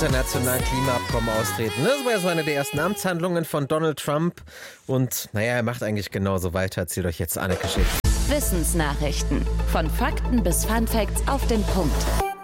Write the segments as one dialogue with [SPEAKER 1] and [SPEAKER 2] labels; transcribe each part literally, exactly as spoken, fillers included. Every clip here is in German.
[SPEAKER 1] internationalen Klimaabkommen austreten. Das war ja so eine der ersten Amtshandlungen von Donald Trump. Und naja, er macht eigentlich genauso weiter. Erzählt euch jetzt Anneke Schick.
[SPEAKER 2] Wissensnachrichten. Von Fakten bis Funfacts auf den Punkt.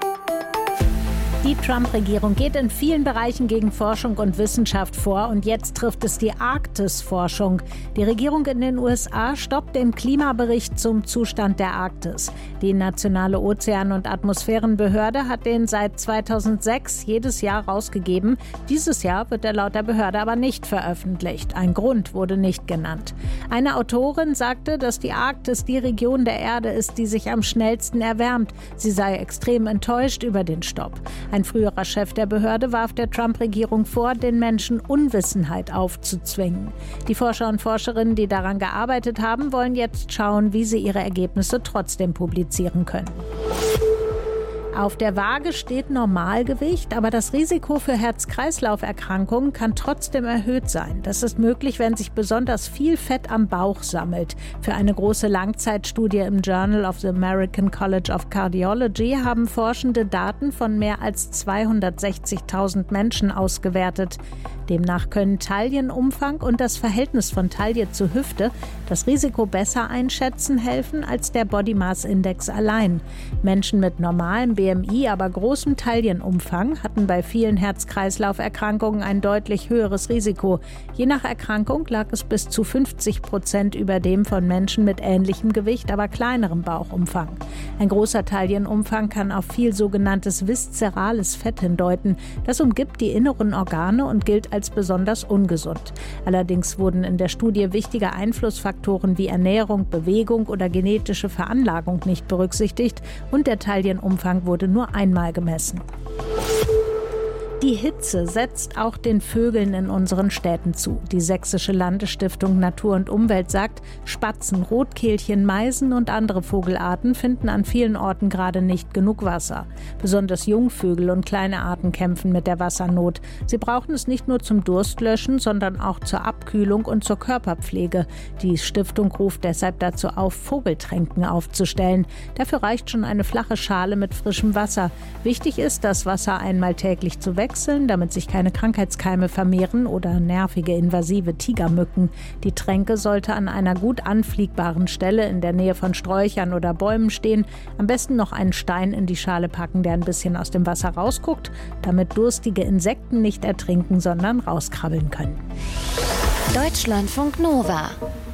[SPEAKER 3] Die Trump-Regierung geht in vielen Bereichen gegen Forschung und Wissenschaft vor und jetzt trifft es die Arktis-Forschung. Die Regierung in den U S A stoppt den Klimabericht zum Zustand der Arktis. Die nationale Ozean- und Atmosphärenbehörde hat den seit zweitausendsechs jedes Jahr rausgegeben. Dieses Jahr wird er laut der Behörde aber nicht veröffentlicht. Ein Grund wurde nicht genannt. Eine Autorin sagte, dass die Arktis die Region der Erde ist, die sich am schnellsten erwärmt. Sie sei extrem enttäuscht über den Stopp. Ein früherer Chef der Behörde warf der Trump-Regierung vor, den Menschen Unwissenheit aufzuzwingen. Die Forscher und Forscherinnen, die daran gearbeitet haben, wollen jetzt schauen, wie sie ihre Ergebnisse trotzdem publizieren können. Auf der Waage steht Normalgewicht, aber das Risiko für Herz-Kreislauf-Erkrankungen kann trotzdem erhöht sein. Das ist möglich, wenn sich besonders viel Fett am Bauch sammelt. Für eine große Langzeitstudie im Journal of the American College of Cardiology haben Forschende Daten von mehr als zweihundertsechzigtausend Menschen ausgewertet. Demnach können Taillenumfang und das Verhältnis von Taille zu Hüfte das Risiko besser einschätzen helfen als der Body Mass Index allein. Menschen mit normalem B M I, aber großem Taillenumfang hatten bei vielen Herz-Kreislauf-Erkrankungen ein deutlich höheres Risiko. Je nach Erkrankung lag es bis zu fünfzig Prozent über dem von Menschen mit ähnlichem Gewicht, aber kleinerem Bauchumfang. Ein großer Taillenumfang kann auf viel sogenanntes viszerales Fett hindeuten. Das umgibt die inneren Organe und gilt als besonders ungesund. Allerdings wurden in der Studie wichtige Einflussfaktoren wie Ernährung, Bewegung oder genetische Veranlagung nicht berücksichtigt und der Taillenumfang wurde nur einmal gemessen. Die Hitze setzt auch den Vögeln in unseren Städten zu. Die Sächsische Landesstiftung Natur und Umwelt sagt, Spatzen, Rotkehlchen, Meisen und andere Vogelarten finden an vielen Orten gerade nicht genug Wasser. Besonders Jungvögel und kleine Arten kämpfen mit der Wassernot. Sie brauchen es nicht nur zum Durstlöschen, sondern auch zur Abkühlung und zur Körperpflege. Die Stiftung ruft deshalb dazu auf, Vogeltränken aufzustellen. Dafür reicht schon eine flache Schale mit frischem Wasser. Wichtig ist, das Wasser einmal täglich zu wechseln, damit sich keine Krankheitskeime vermehren oder nervige invasive Tigermücken. Die Tränke sollte an einer gut anfliegbaren Stelle in der Nähe von Sträuchern oder Bäumen stehen. Am besten noch einen Stein in die Schale packen, der ein bisschen aus dem Wasser rausguckt, damit durstige Insekten nicht ertrinken, sondern rauskrabbeln können.
[SPEAKER 2] Deutschlandfunk Nova